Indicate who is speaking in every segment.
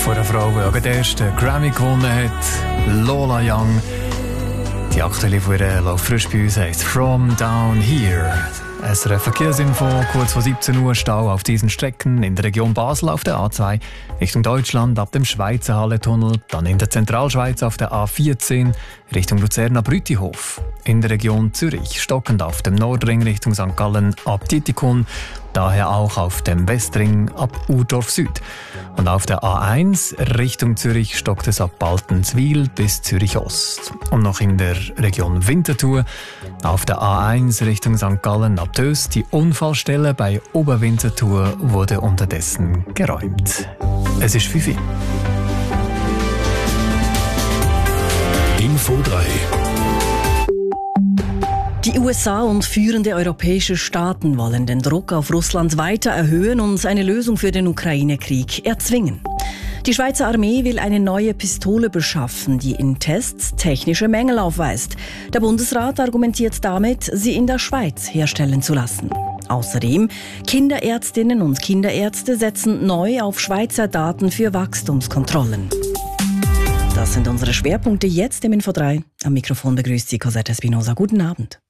Speaker 1: Von einer Frau, die auch den ersten Grammy gewonnen hat, Lola Young. Die aktuelle von ihr läuft frisch bei uns, heisst «From Down Here». SRF Verkehrsinfo, kurz vor 17 Uhr Stau auf diesen Strecken in der Region Basel auf der A2 Richtung Deutschland ab dem Schweizer Hallentunnel, dann in der Zentralschweiz auf der A14 Richtung Luzerner Brütihof. In der Region Zürich stockend auf dem Nordring Richtung St. Gallen ab Titikon, daher auch auf dem Westring ab Urdorf Süd. Und auf der A1 Richtung Zürich stockt es ab Baltenswil bis Zürich Ost. Und noch in der Region Winterthur auf der A1 Richtung St. Gallen ab Dös. Die Unfallstelle bei Oberwinterthur wurde unterdessen geräumt. Es ist 5 Uhr.
Speaker 2: Info 3.
Speaker 3: Die USA und führende europäische Staaten wollen den Druck auf Russland weiter erhöhen und eine Lösung für den Ukraine-Krieg erzwingen. Die Schweizer Armee will eine neue Pistole beschaffen, die in Tests technische Mängel aufweist. Der Bundesrat argumentiert damit, sie in der Schweiz herstellen zu lassen. Außerdem, Kinderärztinnen und Kinderärzte setzen neu auf Schweizer Daten für Wachstumskontrollen. Das sind unsere Schwerpunkte jetzt im Info 3. Am Mikrofon begrüßt Sie Cosetta Espinosa. Guten Abend.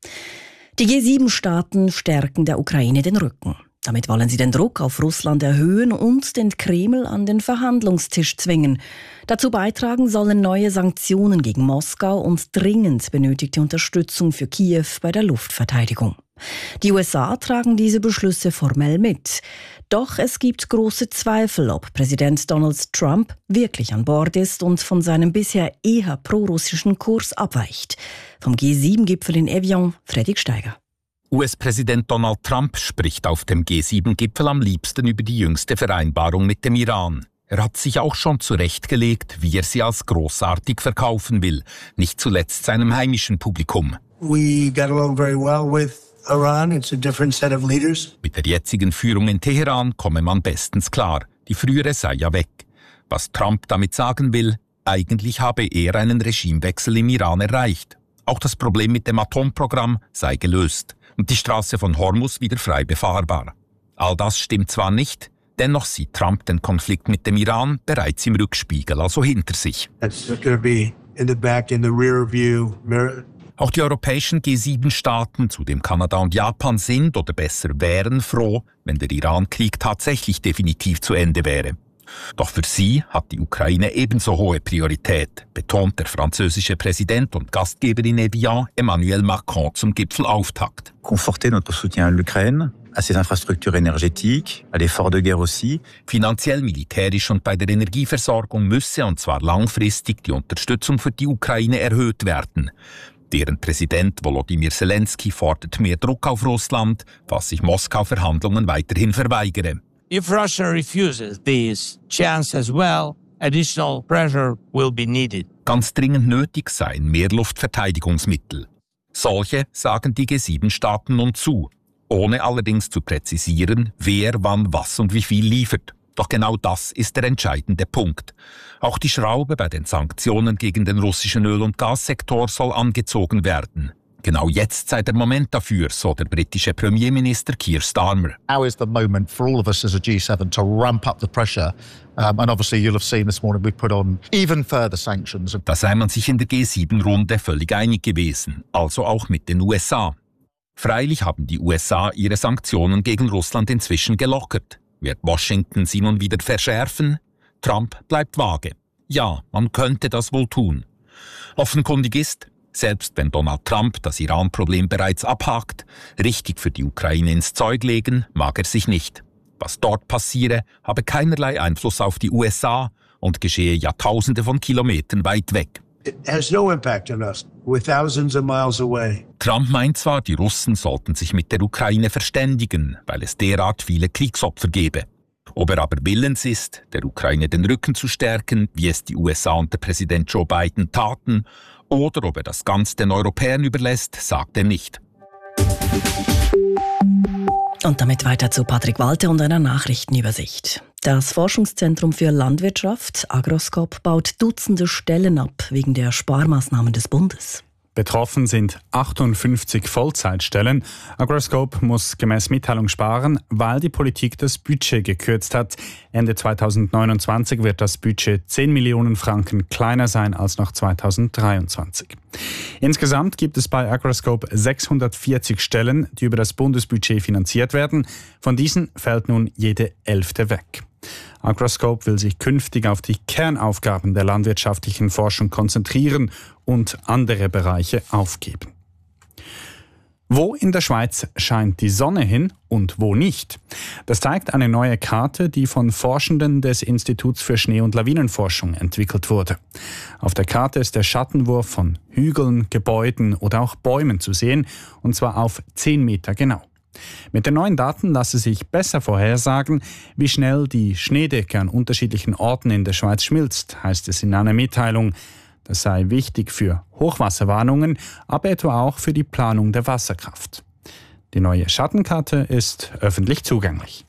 Speaker 3: Die G7-Staaten stärken der Ukraine den Rücken. Damit wollen sie den Druck auf Russland erhöhen und den Kreml an den Verhandlungstisch zwingen. Dazu beitragen sollen neue Sanktionen gegen Moskau und dringend benötigte Unterstützung für Kiew bei der Luftverteidigung. Die USA tragen diese Beschlüsse formell mit. Doch es gibt große Zweifel, ob Präsident Donald Trump wirklich an Bord ist und von seinem bisher eher prorussischen Kurs abweicht. Vom G7-Gipfel in Evian, Fredrik Steiger.
Speaker 4: US-Präsident Donald Trump spricht auf dem G7-Gipfel am liebsten über die jüngste Vereinbarung mit dem Iran. Er hat sich auch schon zurechtgelegt, wie er sie als großartig verkaufen will, nicht zuletzt seinem heimischen Publikum.
Speaker 5: We got along very well with Iran. It's a different set of leaders.
Speaker 4: Mit der jetzigen Führung in Teheran komme man bestens klar. Die frühere sei ja weg. Was Trump damit sagen will, eigentlich habe er einen Regimewechsel im Iran erreicht. Auch das Problem mit dem Atomprogramm sei gelöst und die Straße von Hormuz wieder frei befahrbar. All das stimmt zwar nicht, dennoch sieht Trump den Konflikt mit dem Iran bereits im Rückspiegel, also hinter sich.
Speaker 5: That's going to be in the back, in the rear view mirror.
Speaker 4: Auch die europäischen G7-Staaten, zu dem Kanada und Japan, sind oder besser wären froh, wenn der Iran-Krieg tatsächlich definitiv zu Ende wäre. Doch für sie hat die Ukraine ebenso hohe Priorität, betont der französische Präsident und Gastgeber in Evian, Emmanuel Macron, zum Gipfelauftakt.
Speaker 6: Conforter notre soutien à l'Ukraine, à ses infrastructures énergétiques, à l'effort de guerre aussi.
Speaker 4: Finanziell, militärisch und bei der Energieversorgung müsse, und zwar langfristig, die Unterstützung für die Ukraine erhöht werden. Deren Präsident Volodymyr Zelensky fordert mehr Druck auf Russland, was sich Moskau Verhandlungen weiterhin verweigere.
Speaker 7: If Russia refuses this chance as well, additional pressure will be needed.
Speaker 4: Ganz dringend nötig seien mehr Luftverteidigungsmittel. Solche sagen die G7-Staaten nun zu, ohne allerdings zu präzisieren, wer wann was und wie viel liefert. Doch genau das ist der entscheidende Punkt. Auch die Schraube bei den Sanktionen gegen den russischen Öl- und Gassektor soll angezogen werden. Genau jetzt sei der Moment dafür, so der britische Premierminister Keir Starmer.
Speaker 8: Now is the moment for all of us as a G7 to ramp up the pressure. And obviously you'll have seen this morning we've put on even further sanctions.
Speaker 4: Da sei man sich in der G7-Runde völlig einig gewesen, also auch mit den USA. Freilich haben die USA ihre Sanktionen gegen Russland inzwischen gelockert. Wird Washington sie nun wieder verschärfen? Trump bleibt vage. Ja, man könnte das wohl tun. Offenkundig ist, selbst wenn Donald Trump das Iran-Problem bereits abhakt, richtig für die Ukraine ins Zeug legen mag er sich nicht. Was dort passiere, habe keinerlei Einfluss auf die USA und geschehe Jahrtausende von Kilometern weit weg.
Speaker 5: It has no impact on us. We're thousands of miles away.
Speaker 4: Trump meint zwar, die Russen sollten sich mit der Ukraine verständigen, weil es derart viele Kriegsopfer gebe. Ob er aber willens ist, der Ukraine den Rücken zu stärken, wie es die USA unter Präsident Joe Biden taten, oder ob er das ganz den Europäern überlässt, sagt er nicht.
Speaker 3: Und damit weiter zu Patrick Walter und einer Nachrichtenübersicht. Das Forschungszentrum für Landwirtschaft, Agroscope, baut Dutzende Stellen ab wegen der Sparmaßnahmen des Bundes.
Speaker 2: Betroffen sind 58 Vollzeitstellen. Agroscope muss gemäß Mitteilung sparen, weil die Politik das Budget gekürzt hat. Ende 2029 wird das Budget 10 Millionen Franken kleiner sein als noch 2023. Insgesamt gibt es bei Agroscope 640 Stellen, die über das Bundesbudget finanziert werden. Von diesen fällt nun jede 11. weg. Agroscope will sich künftig auf die Kernaufgaben der landwirtschaftlichen Forschung konzentrieren und andere Bereiche aufgeben. Wo in der Schweiz scheint die Sonne hin und wo nicht? Das zeigt eine neue Karte, die von Forschenden des Instituts für Schnee- und Lawinenforschung entwickelt wurde. Auf der Karte ist der Schattenwurf von Hügeln, Gebäuden oder auch Bäumen zu sehen, und zwar auf 10 Meter genau. Mit den neuen Daten lasse sich besser vorhersagen, wie schnell die Schneedecke an unterschiedlichen Orten in der Schweiz schmilzt, heißt es in einer Mitteilung. Das sei wichtig für Hochwasserwarnungen, aber etwa auch für die Planung der Wasserkraft. Die neue Schattenkarte ist öffentlich zugänglich.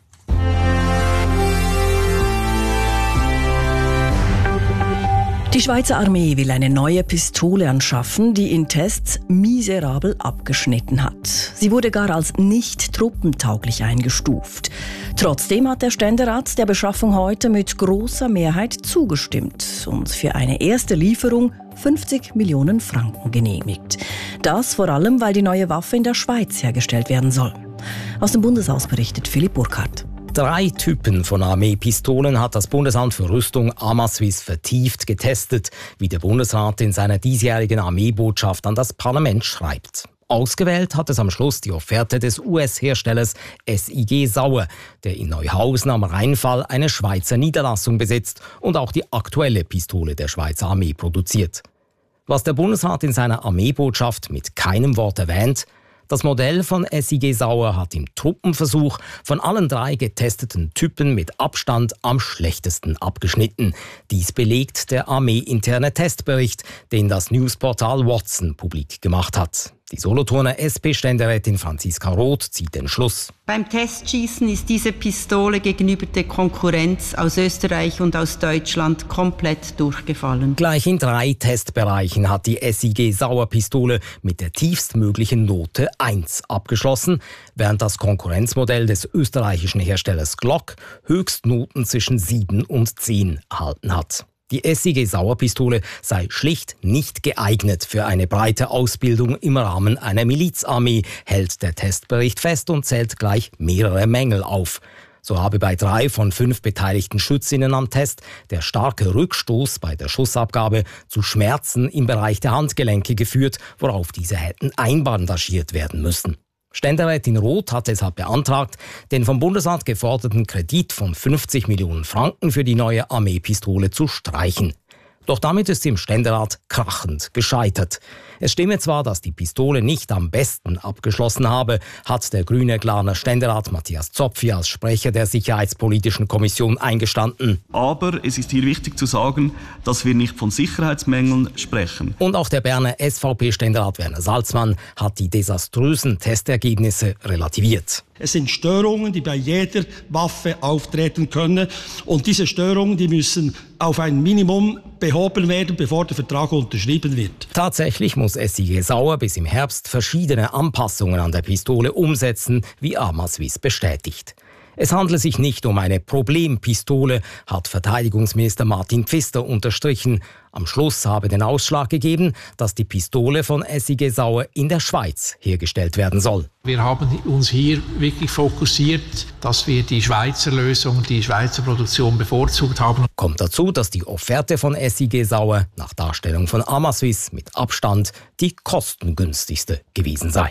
Speaker 3: Die Schweizer Armee will eine neue Pistole anschaffen, die in Tests miserabel abgeschnitten hat. Sie wurde gar als nicht truppentauglich eingestuft. Trotzdem hat der Ständerat der Beschaffung heute mit großer Mehrheit zugestimmt und für eine erste Lieferung 50 Millionen Franken genehmigt. Das vor allem, weil die neue Waffe in der Schweiz hergestellt werden soll. Aus dem Bundeshaus berichtet Philipp Burkhardt.
Speaker 9: 3 Typen von Armeepistolen hat das Bundesamt für Rüstung Amasuis vertieft getestet, wie der Bundesrat in seiner diesjährigen Armeebotschaft an das Parlament schreibt. Ausgewählt hat es am Schluss die Offerte des US-Herstellers SIG Sauer, der in Neuhausen am Rheinfall eine Schweizer Niederlassung besitzt und auch die aktuelle Pistole der Schweizer Armee produziert. Was der Bundesrat in seiner Armeebotschaft mit keinem Wort erwähnt: Das Modell von SIG Sauer hat im Truppenversuch von allen 3 getesteten Typen mit Abstand am schlechtesten abgeschnitten. Dies belegt der armeeinterne Testbericht, den das Newsportal Watson publik gemacht hat. Die Solothurner SP-Ständerätin Franziska Roth zieht den Schluss.
Speaker 10: Beim Testschießen ist diese Pistole gegenüber der Konkurrenz aus Österreich und aus Deutschland komplett durchgefallen.
Speaker 9: Gleich in 3 Testbereichen hat die SIG Sauer-Pistole mit der tiefstmöglichen Note 1 abgeschlossen, während das Konkurrenzmodell des österreichischen Herstellers Glock Höchstnoten zwischen 7 und 10 erhalten hat. Die SIG Sauer-Pistole sei schlicht nicht geeignet für eine breite Ausbildung im Rahmen einer Milizarmee, hält der Testbericht fest und zählt gleich mehrere Mängel auf. So habe bei 3 von 5 beteiligten Schützinnen am Test der starke Rückstoß bei der Schussabgabe zu Schmerzen im Bereich der Handgelenke geführt, worauf diese hätten einbandagiert werden müssen. Ständerätin Roth hat deshalb beantragt, den vom Bundesrat geforderten Kredit von 50 Millionen Franken für die neue Armeepistole zu streichen. Doch damit ist sie im Ständerat krachend gescheitert. Es stimme zwar, dass die Pistole nicht am besten abgeschlossen habe, hat der grüne Glarner Ständerat Matthias Zopfi als Sprecher der Sicherheitspolitischen Kommission eingestanden.
Speaker 11: Aber es ist hier wichtig zu sagen, dass wir nicht von Sicherheitsmängeln sprechen.
Speaker 9: Und auch der Berner SVP-Ständerat Werner Salzmann hat die desaströsen Testergebnisse relativiert.
Speaker 12: Es sind Störungen, die bei jeder Waffe auftreten können. Und diese Störungen, die müssen auf ein Minimum behoben werden, bevor der Vertrag unterschrieben wird.
Speaker 9: Tatsächlich muss SIG Sauer bis im Herbst verschiedene Anpassungen an der Pistole umsetzen, wie Amasuis bestätigt. Es handle sich nicht um eine Problempistole, hat Verteidigungsminister Martin Pfister unterstrichen. Am Schluss habe den Ausschlag gegeben, dass die Pistole von SIG Sauer in der Schweiz hergestellt werden soll.
Speaker 13: Wir haben uns hier wirklich fokussiert, dass wir die Schweizer Lösung, die Schweizer Produktion bevorzugt haben.
Speaker 9: Kommt dazu, dass die Offerte von SIG Sauer nach Darstellung von Amasuis mit Abstand die kostengünstigste gewesen sei.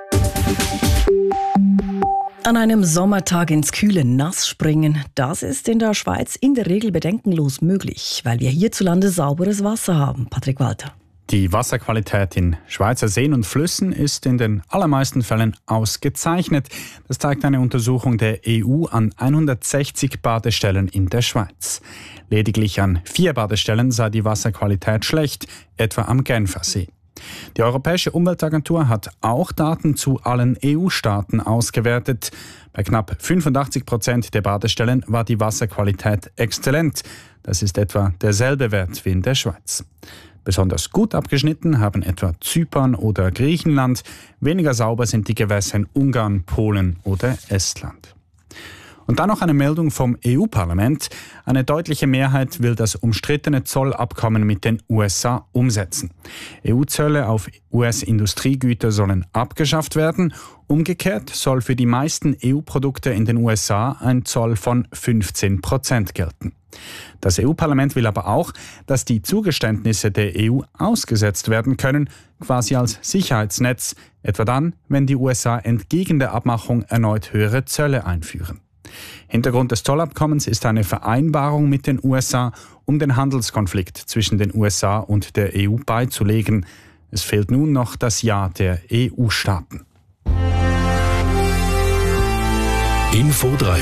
Speaker 3: An einem Sommertag ins kühle Nass springen, das ist in der Schweiz in der Regel bedenkenlos möglich, weil wir hierzulande sauberes Wasser haben. Patrick Walter.
Speaker 2: Die Wasserqualität in Schweizer Seen und Flüssen ist in den allermeisten Fällen ausgezeichnet. Das zeigt eine Untersuchung der EU an 160 Badestellen in der Schweiz. Lediglich an 4 Badestellen sei die Wasserqualität schlecht, etwa am Genfersee. Die Europäische Umweltagentur hat auch Daten zu allen EU-Staaten ausgewertet. Bei knapp 85% der Badestellen war die Wasserqualität exzellent. Das ist etwa derselbe Wert wie in der Schweiz. Besonders gut abgeschnitten haben etwa Zypern oder Griechenland. Weniger sauber sind die Gewässer in Ungarn, Polen oder Estland. Und dann noch eine Meldung vom EU-Parlament. Eine deutliche Mehrheit will das umstrittene Zollabkommen mit den USA umsetzen. EU-Zölle auf US-Industriegüter sollen abgeschafft werden. Umgekehrt soll für die meisten EU-Produkte in den USA ein Zoll von 15% gelten. Das EU-Parlament will aber auch, dass die Zugeständnisse der EU ausgesetzt werden können, quasi als Sicherheitsnetz, etwa dann, wenn die USA entgegen der Abmachung erneut höhere Zölle einführen. Hintergrund des Zollabkommens ist eine Vereinbarung mit den USA, um den Handelskonflikt zwischen den USA und der EU beizulegen. Es fehlt nun noch das Ja der EU-Staaten.
Speaker 14: Info 3.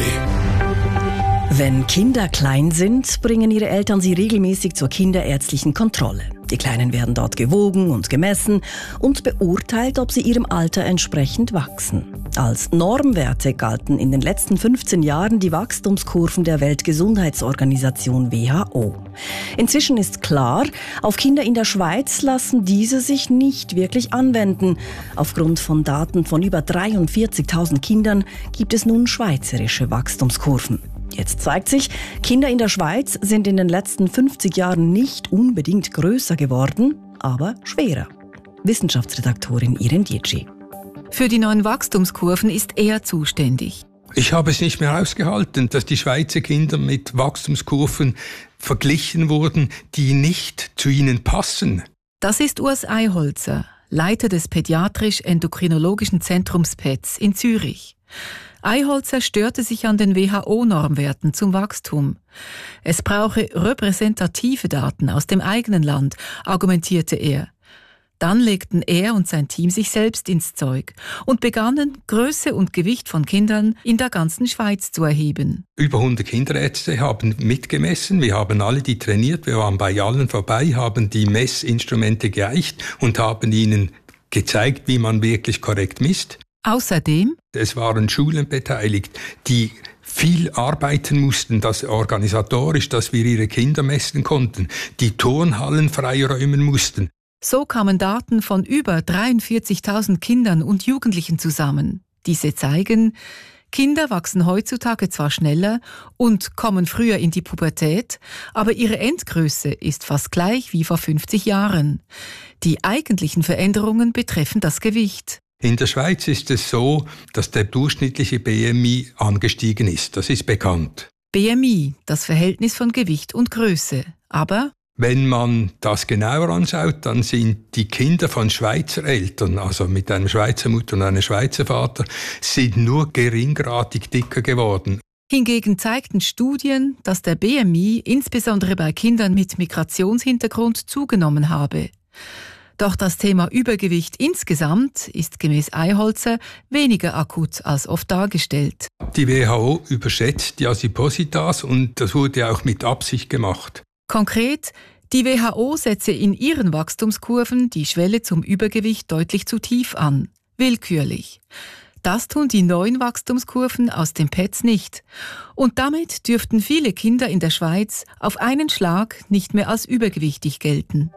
Speaker 3: Wenn Kinder klein sind, bringen ihre Eltern sie regelmäßig zur kinderärztlichen Kontrolle. Die Kleinen werden dort gewogen und gemessen und beurteilt, ob sie ihrem Alter entsprechend wachsen. Als Normwerte galten in den letzten 15 Jahren die Wachstumskurven der Weltgesundheitsorganisation WHO. Inzwischen ist klar, auf Kinder in der Schweiz lassen diese sich nicht wirklich anwenden. Aufgrund von Daten von über 43.000 Kindern gibt es nun schweizerische Wachstumskurven. Jetzt zeigt sich, Kinder in der Schweiz sind in den letzten 50 Jahren nicht unbedingt größer geworden, aber schwerer. Wissenschaftsredaktorin Irene Dietschi.
Speaker 15: Für die neuen Wachstumskurven ist er zuständig.
Speaker 16: Ich habe es nicht mehr ausgehalten, dass die Schweizer Kinder mit Wachstumskurven verglichen wurden, die nicht zu ihnen passen.
Speaker 15: Das ist Urs Eiholzer, Leiter des Pädiatrisch-Endokrinologischen Zentrums PETZ in Zürich. Eiholzer störte sich an den WHO-Normwerten zum Wachstum. Es brauche repräsentative Daten aus dem eigenen Land, argumentierte er. Dann legten er und sein Team sich selbst ins Zeug und begannen, Größe und Gewicht von Kindern in der ganzen Schweiz zu erheben.
Speaker 16: Über 100 Kinderärzte haben mitgemessen, wir haben alle die trainiert, wir waren bei allen vorbei, haben die Messinstrumente geeicht und haben ihnen gezeigt, wie man wirklich korrekt misst.
Speaker 15: Außerdem?
Speaker 16: Es waren Schulen beteiligt, die viel arbeiten mussten, dass organisatorisch, dass wir ihre Kinder messen konnten, die Turnhallen freiräumen mussten.
Speaker 15: So kamen Daten von über 43.000 Kindern und Jugendlichen zusammen. Diese zeigen, Kinder wachsen heutzutage zwar schneller und kommen früher in die Pubertät, aber ihre Endgröße ist fast gleich wie vor 50 Jahren. Die eigentlichen Veränderungen betreffen das Gewicht.
Speaker 16: In der Schweiz ist es so, dass der durchschnittliche BMI angestiegen ist. Das ist bekannt.
Speaker 15: BMI, das Verhältnis von Gewicht und Größe. Aber
Speaker 16: wenn man das genauer anschaut, dann sind die Kinder von Schweizer Eltern, also mit einer Schweizer Mutter und einem Schweizer Vater, sind nur geringgradig dicker geworden.
Speaker 15: Hingegen zeigten Studien, dass der BMI insbesondere bei Kindern mit Migrationshintergrund zugenommen habe. Doch das Thema Übergewicht insgesamt ist gemäß Eiholzer weniger akut als oft dargestellt.
Speaker 16: Die WHO überschätzt die Adipositas und das wurde auch mit Absicht gemacht.
Speaker 15: Konkret, die WHO setze in ihren Wachstumskurven die Schwelle zum Übergewicht deutlich zu tief an. Willkürlich. Das tun die neuen Wachstumskurven aus dem PETZ nicht. Und damit dürften viele Kinder in der Schweiz auf einen Schlag nicht mehr als übergewichtig gelten.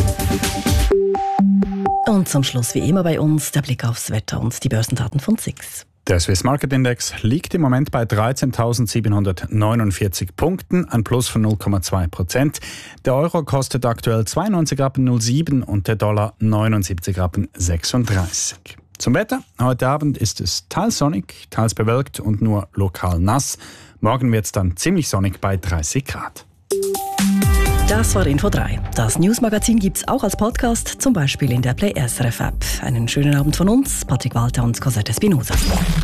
Speaker 3: Und zum Schluss wie immer bei uns der Blick aufs Wetter und die Börsendaten von SIX.
Speaker 2: Der Swiss Market Index liegt im Moment bei 13.749 Punkten, ein Plus von 0,2%. Der Euro kostet aktuell 92,07 und der Dollar 79,36. Zum Wetter. Heute Abend ist es teils sonnig, teils bewölkt und nur lokal nass. Morgen wird es dann ziemlich sonnig bei 30 Grad.
Speaker 3: Das war Info 3. Das Newsmagazin gibt's auch als Podcast, zum Beispiel in der Play SRF App. Einen schönen Abend von uns, Patrick Walter und Cosette Espinosa.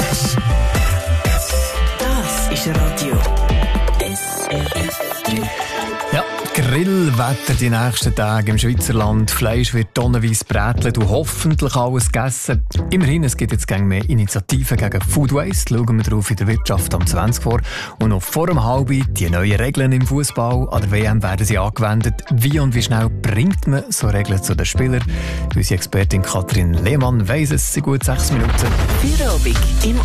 Speaker 17: Das ist Radio SRF 3.
Speaker 1: Ja, Grillwetter die nächsten Tage im Schweizerland. Fleisch wird tonnenweise brätelt und hoffentlich alles gegessen. Immerhin, es gibt jetzt mehr Initiativen gegen Food Waste. Schauen wir drauf in der Wirtschaft am 20 vor. Und noch vor dem Halbi die neuen Regeln im Fußball. An der WM werden sie angewendet. Wie und wie schnell bringt man so Regeln zu den Spielern? Unsere Expertin Katrin Lehmann weiss es in gut 6 Minuten.
Speaker 17: Feierabend im